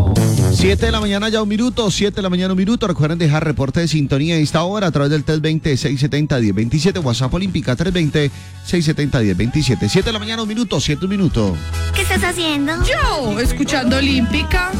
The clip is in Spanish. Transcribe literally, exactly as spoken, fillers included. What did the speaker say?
siete de la mañana ya un minuto, siete de la mañana un minuto. Recuerden dejar reporte de sintonía a esta hora a través del tres veinte, seiscientos setenta, diez veintisiete, WhatsApp Olímpica tres veinte, seiscientos setenta, diez veintisiete. siete de la mañana un minuto, siete un minuto. ¿Qué estás haciendo? Yo, escuchando Olímpica.